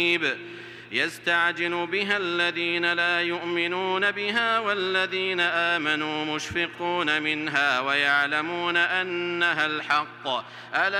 يستعجل بها الذين لا يؤمنون بها والذين آمنوا مشفقون منها ويعلمون أنها الحق. ألا